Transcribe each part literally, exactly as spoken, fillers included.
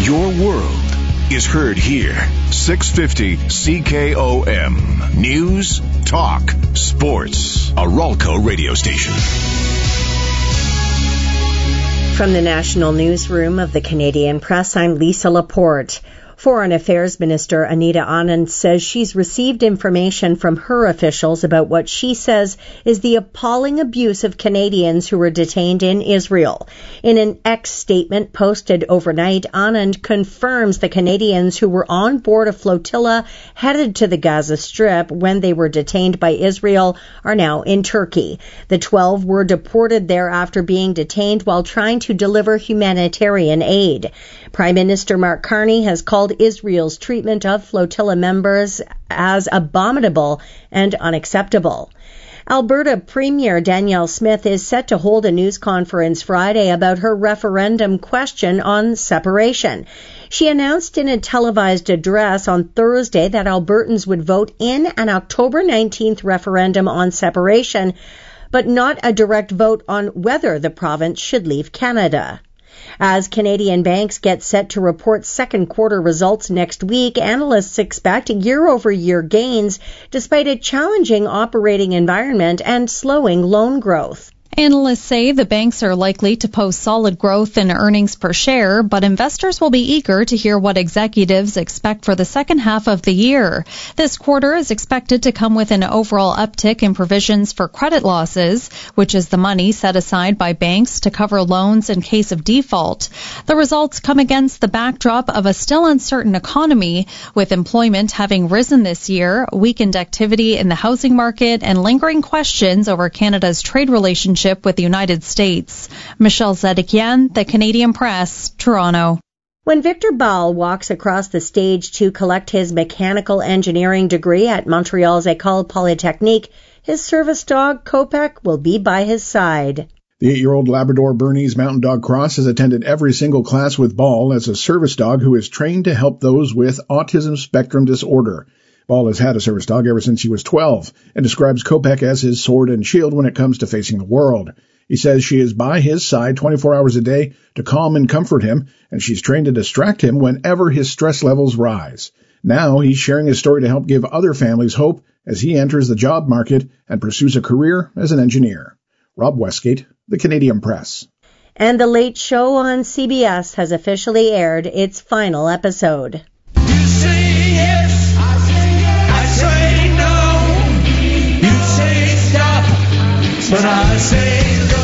Your world is heard here. six fifty C K O M. News, talk, sports. A Ralco radio station. From the National Newsroom of the Canadian Press, I'm Lisa Laporte. Foreign Affairs Minister Anita Anand says she's received information from her officials about what she says is the appalling abuse of Canadians who were detained in Israel. In an X statement posted overnight, Anand confirms the Canadians who were on board a flotilla headed to the Gaza Strip when they were detained by Israel are now in Turkey. The twelve were deported there after being detained while trying to deliver humanitarian aid. Prime Minister Mark Carney has called Israel's treatment of flotilla members as abominable and unacceptable. Alberta Premier Danielle Smith is set to hold a news conference Friday about her referendum question on separation. She announced in a televised address on Thursday that Albertans would vote in an October nineteenth referendum on separation, but not a direct vote on whether the province should leave Canada. As Canadian banks get set to report second quarter results next week, analysts expect year-over-year gains despite a challenging operating environment and slowing loan growth. Analysts say the banks are likely to post solid growth in earnings per share, but investors will be eager to hear what executives expect for the second half of the year. This quarter is expected to come with an overall uptick in provisions for credit losses, which is the money set aside by banks to cover loans in case of default. The results come against the backdrop of a still uncertain economy, with employment having risen this year, weakened activity in the housing market, and lingering questions over Canada's trade relationship with the United States. Michelle Zedekian, The Canadian Press, Toronto. When Victor Ball walks across the stage to collect his mechanical engineering degree at Montreal's École Polytechnique, his service dog, Kopek, will be by his side. The eight-year-old Labrador Bernese Mountain Dog Cross has attended every single class with Ball as a service dog who is trained to help those with autism spectrum disorder. Ball has had a service dog ever since he was twelve and describes Kopek as his sword and shield when it comes to facing the world. He says she is by his side twenty-four hours a day to calm and comfort him, and she's trained to distract him whenever his stress levels rise. Now he's sharing his story to help give other families hope as he enters the job market and pursues a career as an engineer. Rob Westgate, The Canadian Press. And The Late Show on C B S has officially aired its final episode. You say yes. But I say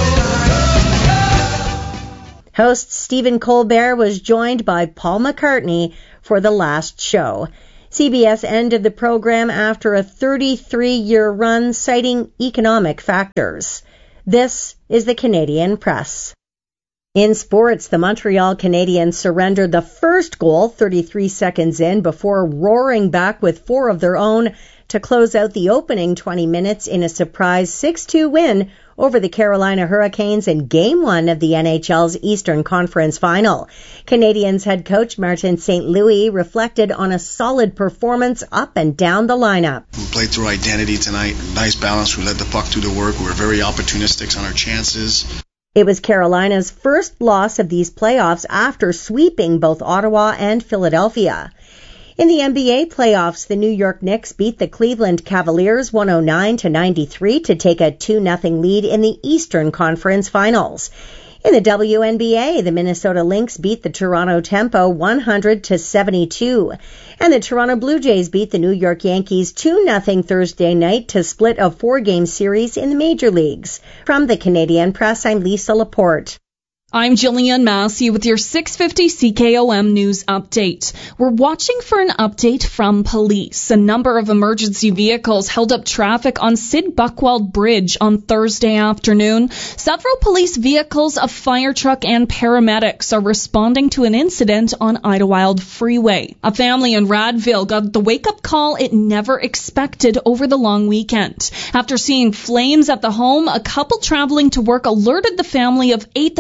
no. Host Stephen Colbert was joined by Paul McCartney for The Last Show. C B S ended the program after a thirty-three-year run, citing economic factors. This is the Canadian Press. In sports, the Montreal Canadiens surrendered the first goal thirty-three seconds in before roaring back with four of their own to close out the opening twenty minutes in a surprise six two win over the Carolina Hurricanes in Game one of the N H L's Eastern Conference Final. Canadiens head coach Martin Saint Louis reflected on a solid performance up and down the lineup. We played through identity tonight. Nice balance. We let the puck do the work. We were very opportunistic on our chances. It was Carolina's first loss of these playoffs after sweeping both Ottawa and Philadelphia. In the N B A playoffs, the New York Knicks beat the Cleveland Cavaliers one oh nine to ninety-three to take a two nothing lead in the Eastern Conference Finals. In the W N B A, the Minnesota Lynx beat the Toronto Tempo one hundred to seventy-two, and the Toronto Blue Jays beat the New York Yankees two nothing Thursday night to split a four-game series in the major leagues. From the Canadian Press, I'm Lisa Laporte. I'm Jillian Massey with your six fifty C K O M News Update. We're watching for an update from police. A number of emergency vehicles held up traffic on Sid Buckwald Bridge on Thursday afternoon. Several police vehicles, a fire truck, and paramedics are responding to an incident on Idlewild Freeway. A family in Radville got the wake-up call it never expected over the long weekend. After seeing flames at the home, a couple traveling to work alerted the family of eight that their house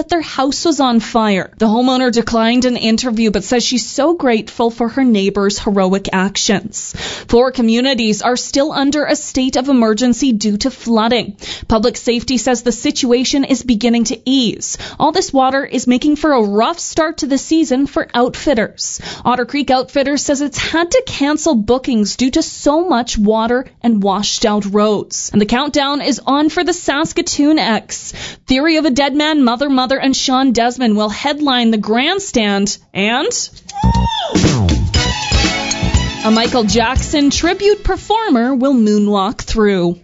house was on fire. The homeowner declined an interview but says she's so grateful for her neighbor's heroic actions. Four communities are still under a state of emergency due to flooding. Public safety says the situation is beginning to ease. All this water is making for a rough start to the season for outfitters. Otter Creek Outfitters says it's had to cancel bookings due to so much water and washed out roads. And the countdown is on for the Saskatoon X. Theory of a Dead Man, Mother Mother, and Sean Desmond will headline the grandstand, and a Michael Jackson tribute performer will moonwalk through.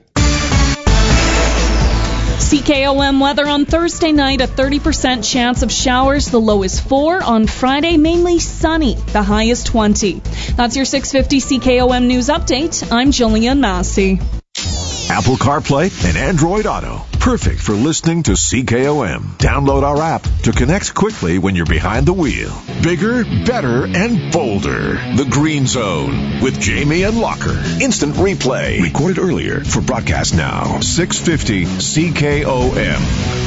C K O M weather on Thursday night, a thirty percent chance of showers. The low is four. On Friday, mainly sunny. The high is twenty. That's your six fifty C K O M News Update. I'm Jillian Massey. Apple CarPlay and Android Auto. Perfect for listening to C K O M. Download our app to connect quickly when you're behind the wheel. Bigger, better, and bolder. The Green Zone with Jamie and Locker. Instant replay. Recorded earlier for broadcast now. six fifty C K O M.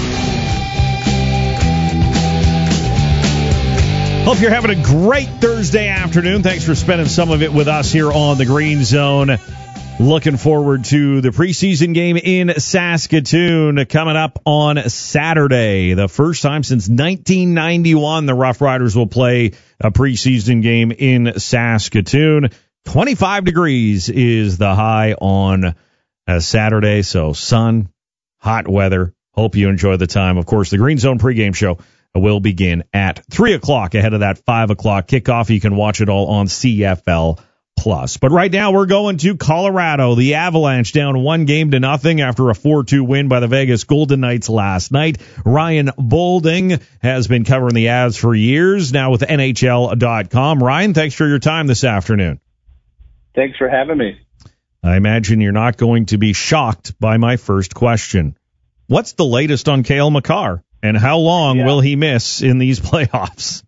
Hope you're having a great Thursday afternoon. Thanks for spending some of it with us here on the Green Zone. Looking forward to the preseason game in Saskatoon coming up on Saturday. The first time since nineteen ninety-one the Rough Riders will play a preseason game in Saskatoon. twenty-five degrees is the high on a Saturday, so sun, hot weather. Hope you enjoy the time. Of course, the Green Zone pregame show will begin at three o'clock ahead of that five o'clock kickoff. You can watch it all on C F L Plus. But right now we're going to Colorado. The Avalanche down one game to nothing after a four two win by the Vegas Golden Knights last night. Ryan Boulding has been covering the Avs for years, now with N H L dot com. Ryan, thanks for your time this afternoon. Thanks for having me. I imagine you're not going to be shocked by my first question. What's the latest on Cale Makar, and how long yeah. will he miss in these playoffs?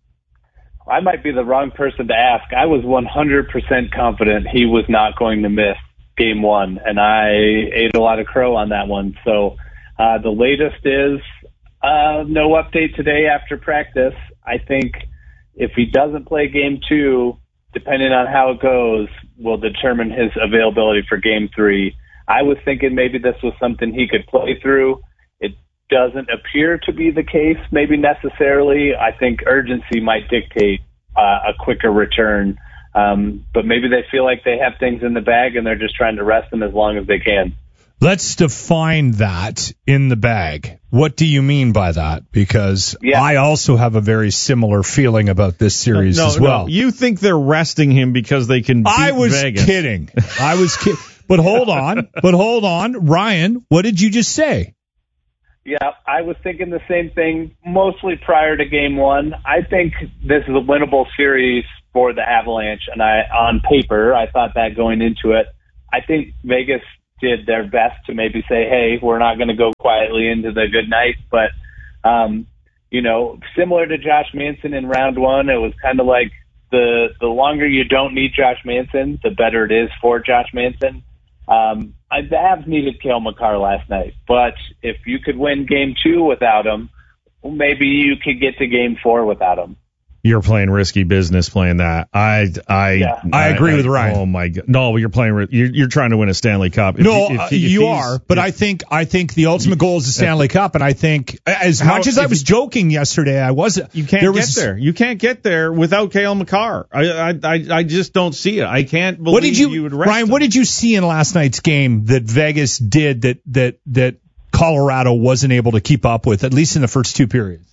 I might be the wrong person to ask. I was one hundred percent confident he was not going to miss game one, and I ate a lot of crow on that one. So uh, the latest is uh, no update today after practice. I think if he doesn't play game two, depending on how it goes, will determine his availability for game three. I was thinking maybe this was something he could play through. It doesn't appear to be the case, maybe necessarily. I think urgency might dictate uh, a quicker return. Um, but maybe they feel like they have things in the bag and they're just trying to rest them as long as they can. Let's define that in the bag. What do you mean by that? Because yeah. I also have a very similar feeling about this series no, as well. No. You think they're resting him because they can beat I was Vegas. kidding. I was kidding. But hold on. But hold on. Ryan, what did you just say? Yeah, I was thinking the same thing, mostly prior to game one. I think this is a winnable series for the Avalanche, and I, on paper, I thought that going into it. I think Vegas did their best to maybe say, hey, we're not going to go quietly into the good night, but, um, you know, similar to Josh Manson in round one, it was kind of like the, the longer you don't need Josh Manson, the better it is for Josh Manson. Um, I, the Avs needed Cale Makar last night, but if you could win game two without him, well, maybe you could get to game four without him. You're playing risky business playing that. I I yeah. I, I agree I, with Ryan. Oh my God! No, you're playing. You're, you're trying to win a Stanley Cup. If no, you, if, uh, if you are. But I think I think the ultimate goal is the Stanley Cup, and I think as how, much as I was joking yesterday, I wasn't. You can't there get was, there. You can't get there without Cale Makar. I, I I I just don't see it. I can't believe what did you, you would rest Ryan? him. What did you see in last night's game that Vegas did that that that Colorado wasn't able to keep up with, at least in the first two periods?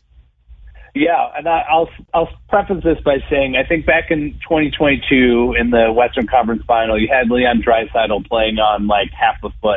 Yeah, and I, I'll I'll preface this by saying I think back in twenty twenty-two in the Western Conference Final, you had Leon Draisaitl playing on like half a foot,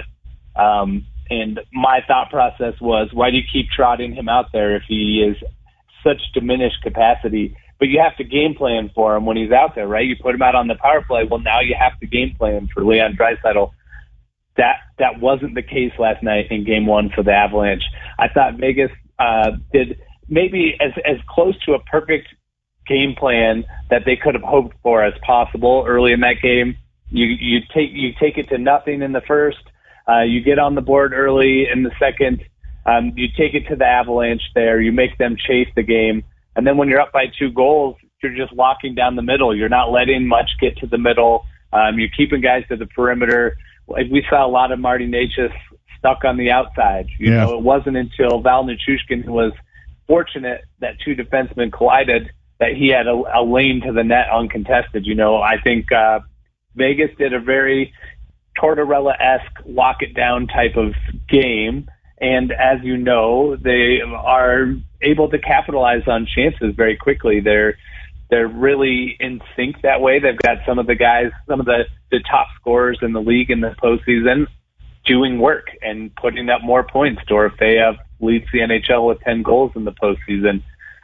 um, and my thought process was, why do you keep trotting him out there if he is such diminished capacity? But you have to game plan for him when he's out there, right? You put him out on the power play. Well, now you have to game plan for Leon Draisaitl. That that wasn't the case last night in Game One for the Avalanche. I thought Vegas uh, did. Maybe as as close to a perfect game plan that they could have hoped for as possible early in that game. You you take you take it to nothing in the first. Uh, you get on the board early in the second. Um, you take it to the Avalanche there, you make them chase the game, and then when you're up by two goals, you're just locking down the middle. You're not letting much get to the middle. Um, you're keeping guys to the perimeter. Like we saw a lot of Marty Necas stuck on the outside. You yeah. know, it wasn't until Val Nichushkin was fortunate that two defensemen collided that he had a, a lane to the net uncontested. You know, I think uh, Vegas did a very Tortorella-esque lock it down type of game. And as you know, they are able to capitalize on chances very quickly. They're they're really in sync that way. They've got some of the guys, some of the, the top scorers in the league in the postseason doing work and putting up more points. Dorofeyev leads the N H L with ten goals in the postseason.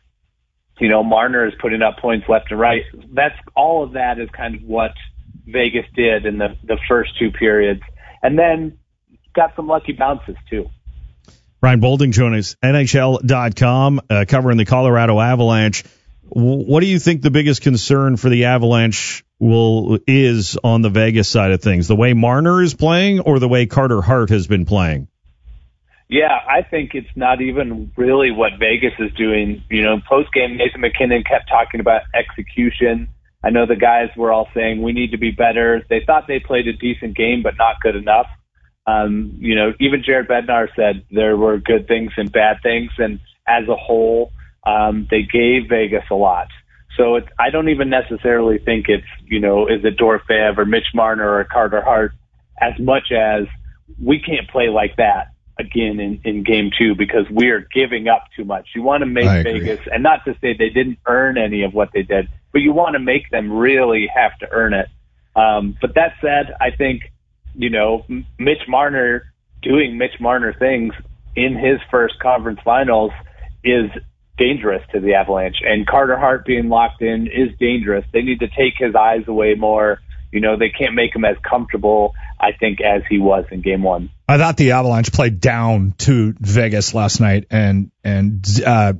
You know, Marner is putting up points left and right. That's all of that is kind of what Vegas did in the, the first two periods. And then got some lucky bounces too. Ryan Boulding joining us, N H L dot com, uh, covering the Colorado Avalanche. W- what do you think the biggest concern for the Avalanche will is on the Vegas side of things? The way Marner is playing or the way Carter Hart has been playing? Yeah, I think it's not even really what Vegas is doing. You know, post-game, Nathan MacKinnon kept talking about execution. I know the guys were all saying we need to be better. They thought they played a decent game, but not good enough. Um, you know, even Jared Bednar said there were good things and bad things, and as a whole, um, they gave Vegas a lot. So it's, I don't even necessarily think it's, you know, is it Dorofeyev or Mitch Marner or Carter Hart as much as we can't play like that again in, in game two because we are giving up too much. You want to make Vegas, and not to say they didn't earn any of what they did, but you want to make them really have to earn it. Um, but that said, I think, you know, Mitch Marner doing Mitch Marner things in his first conference finals is dangerous to the Avalanche. And Carter Hart being locked in is dangerous. They need to take his eyes away more. You know, they can't make him as comfortable, I think, as he was in game one. I thought the Avalanche played down to Vegas last night, and and uh,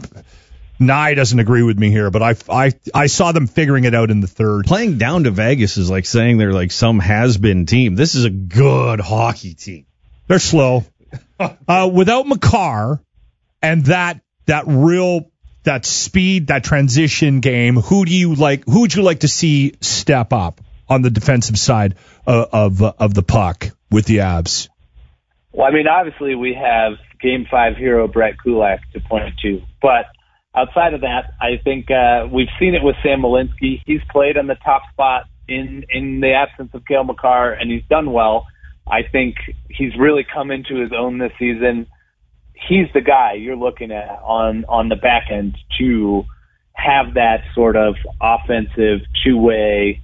Nye doesn't agree with me here, but I, I, I saw them figuring it out in the third. Playing down to Vegas is like saying they're like some has-been team. This is a good hockey team. They're slow. uh, without Makar and that that real that speed, that transition game, who do you like? Who would you like to see step up on the defensive side of of, uh, of the puck with the Avs? Well, I mean, obviously we have Game Five hero Brett Kulak to point to, but outside of that, I think uh, we've seen it with Sam Malinsky. He's played on the top spot in in the absence of Cale Makar, and he's done well. I think he's really come into his own this season. He's the guy you're looking at on, on the back end to have that sort of offensive two-way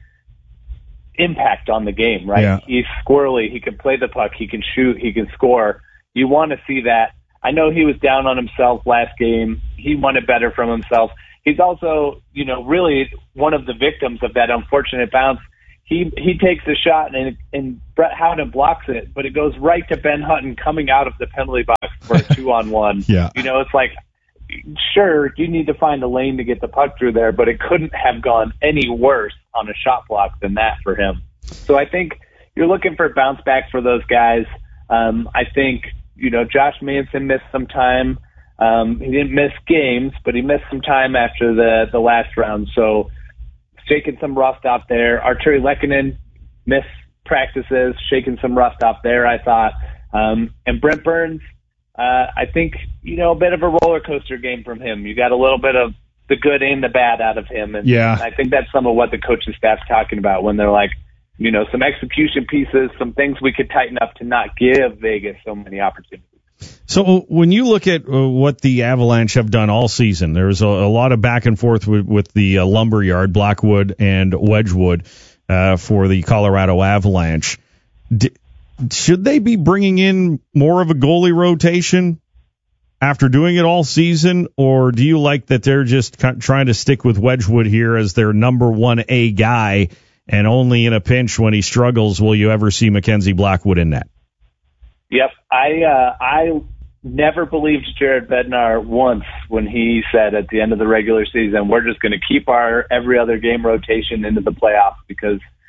impact on the game, right? Yeah. He's squirrely. He can play the puck. He can shoot. He can score. You want to see that. I know he was down on himself last game. He wanted better from himself. He's also, you know, really one of the victims of that unfortunate bounce. He he takes a shot and and Brett Howden blocks it, but it goes right to Ben Hutton coming out of the penalty box for a two-on-one. Yeah. You know, it's like, sure, you need to find a lane to get the puck through there, but it couldn't have gone any worse on a shot block than that for him. So I think you're looking for bounce back for those guys. Um, I think, you know, Josh Manson missed some time. Um, he didn't miss games, but he missed some time after the, the last round. So shaking some rust out there. Arturi Lehkonen missed practices, shaking some rust out there, I thought. Um, and Brent Burns, uh, I think, you know, a bit of a roller coaster game from him. You got a little bit of the good and the bad out of him. And yeah. I think that's some of what the coaching staff's talking about when they're like, you know, some execution pieces, some things we could tighten up to not give Vegas so many opportunities. So when you look at uh, what the Avalanche have done all season, there's a, a lot of back and forth with, with the uh, Lumberyard, Blackwood, and Wedgwood uh, for the Colorado Avalanche. D- should they be bringing in more of a goalie rotation after doing it all season, or do you like that they're just trying to stick with Wedgwood here as their number one A guy, and only in a pinch when he struggles will you ever see Mackenzie Blackwood in net? Yep, I uh, I never believed Jared Bednar once when he said at the end of the regular season, we're just going to keep our every other game rotation into the playoffs because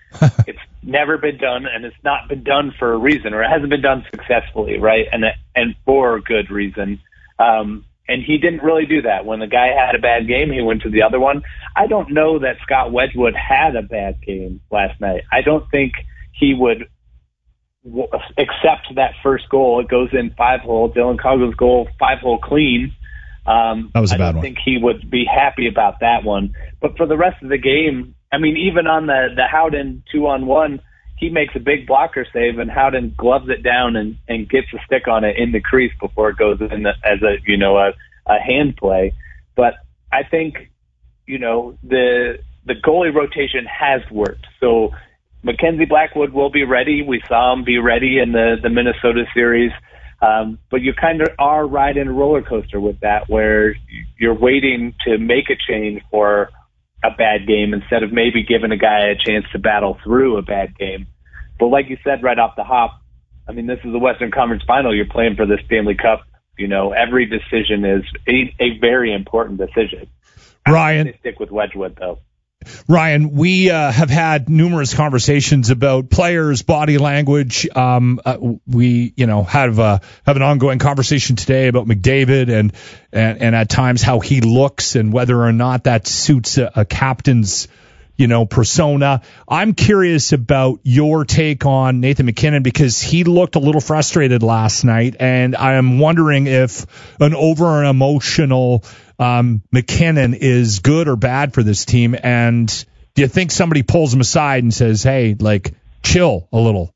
It's never been done, and it's not been done for a reason, or it hasn't been done successfully, right? And and for good reason. Um, and he didn't really do that. When the guy had a bad game, he went to the other one. I don't know that Scott Wedgwood had a bad game last night. I don't think he would w- accept that first goal. It goes in five hole. Dylan Coggle's goal, five hole clean. Um, that was a bad I don't one. think he would be happy about that one. But for the rest of the game, I mean, even on the, the Howden two on one, he makes a big blocker save, and Howden gloves it down and, and gets a stick on it in the crease before it goes in the, as a, you know, a, a hand play. But I think, you know, the, the goalie rotation has worked. So Mackenzie Blackwood will be ready. We saw him be ready in the, the Minnesota series. Um, but you kind of are riding a roller coaster with that, where you're waiting to make a change for a bad game instead of maybe giving a guy a chance to battle through a bad game. But like you said right off the hop, I mean, this is the Western Conference Final. You're playing for the Stanley Cup. You know, every decision is a, a very important decision. Ryan, I stick with Wedgwood, though. Ryan, we uh, have had numerous conversations about players' body language. Um, uh, we, you know, have uh, have an ongoing conversation today about McDavid and, and and at times how he looks and whether or not that suits a, a captain's, you know, persona. I'm curious about your take on Nathan MacKinnon, because he looked a little frustrated last night, and I am wondering if an over emotional um, MacKinnon is good or bad for this team. And do you think somebody pulls him aside and says, hey, like, chill a little?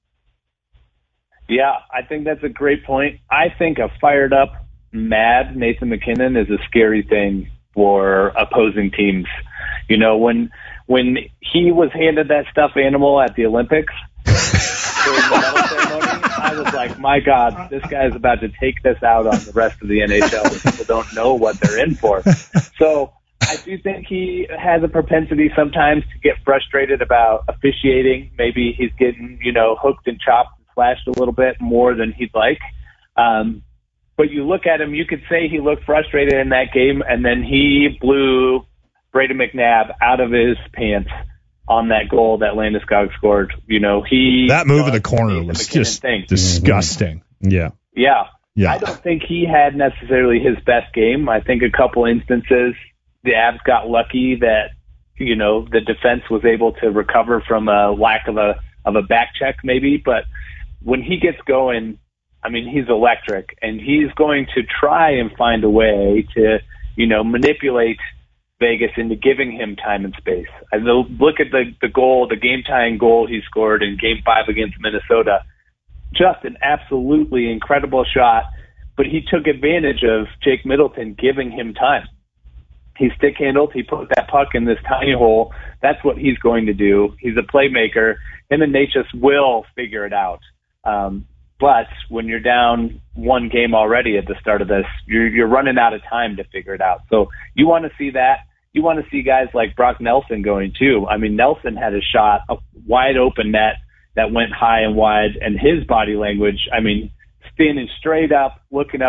Yeah, I think that's a great point. I think a fired up, mad Nathan MacKinnon is a scary thing for opposing teams. You know, when when he was handed that stuffed animal at the Olympics during the medal ceremony, I was like, my God, this guy is about to take this out on the rest of the N H L. People don't know what they're in for. So I do think he has a propensity sometimes to get frustrated about officiating. Maybe he's getting, you know, hooked and chopped and slashed a little bit more than he'd like. Um, but you look at him, you could say he looked frustrated in that game, and then he blew Brayden McNabb out of his pants on that goal that Landeskog scored. You know, he that move in the corner was just thing. disgusting. Yeah. Yeah. Yeah. I don't think he had necessarily his best game. I think a couple instances the Avs got lucky that, you know, the defense was able to recover from a lack of a of a back check maybe, but when he gets going, I mean, he's electric, and he's going to try and find a way to, you know, manipulate Vegas into giving him time and space. I look at the, the goal, the game-tying goal he scored in Game five against Minnesota. Just an absolutely incredible shot, but he took advantage of Jake Middleton giving him time. He stick-handled. He put that puck in this tiny hole. That's what he's going to do. He's a playmaker. Him and Natchez will figure it out. Um, but when you're down one game already at the start of this, you're, you're running out of time to figure it out. So you want to see that. You want to see guys like Brock Nelson going too. I mean, Nelson had a shot, a wide open net that went high and wide, and his body language, I mean, standing straight up, looking up